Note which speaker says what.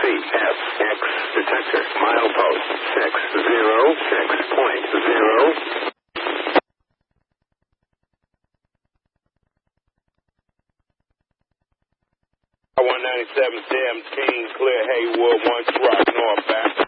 Speaker 1: CFX detector. Milepost 606.0. 197-17, clear Haywood, 1 truck northbound.